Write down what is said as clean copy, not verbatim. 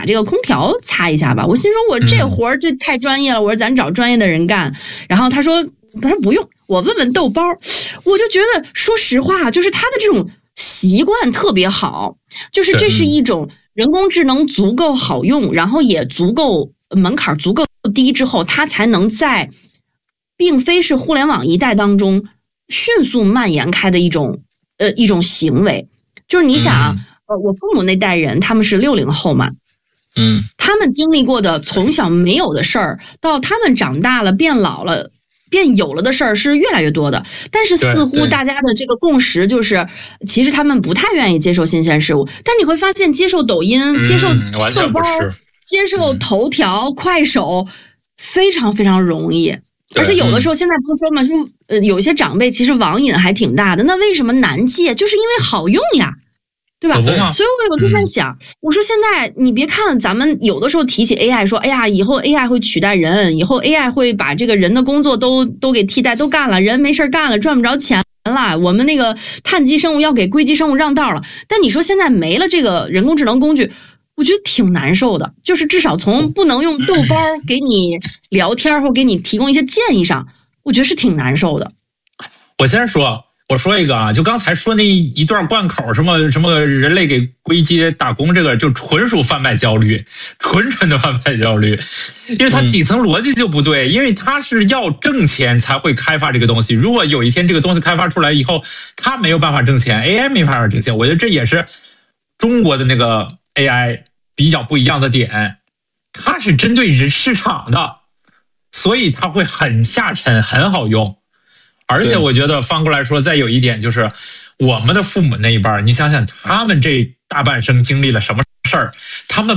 这个空调擦一下吧。我心说我这活儿这太专业了，我说咱找专业的人干。然后他说不用，我问问豆包。我就觉得说实话，就是他的这种习惯特别好，就是这是一种人工智能足够好用，然后也足够门槛足够低之后，它才能在并非是互联网一代当中迅速蔓延开的一种行为。就是你想我父母那代人他们是60后嘛，他们经历过的从小没有的事儿，到他们长大了变老了变有了的事儿是越来越多的。但是似乎大家的这个共识就是，其实他们不太愿意接受新鲜事物。但你会发现，接受抖音、接受豆包、接受头条、快手，非常非常容易。而且有的时候现在不是说嘛，就有一些长辈其实网瘾还挺大的，那为什么难戒？就是因为好用呀。对吧？所以我就在想，我说现在你别看咱们有的时候提起 AI 说，哎呀，以后 AI 会取代人，以后 AI 会把这个人的工作都给替代，都干了，人没事干了，赚不着钱了，我们那个碳基生物要给硅基生物让道了。但你说现在没了这个人工智能工具，我觉得挺难受的，就是至少从不能用豆包给你聊天或给你提供一些建议上，我觉得是挺难受的。 我说一个啊，就刚才说那一段贯口，什么人类给硅基打工，这个就纯属贩卖焦虑，纯的贩卖焦虑，因为它底层逻辑就不对，因为它是要挣钱才会开发这个东西。如果有一天这个东西开发出来以后，它没有办法挣钱 ，AI 没办法挣钱，我觉得这也是中国的那个 AI 比较不一样的点，它是针对市场的，所以它会很下沉，很好用。而且我觉得翻过来说，再有一点就是，我们的父母那一辈，你想想他们这大半生经历了什么事儿，他们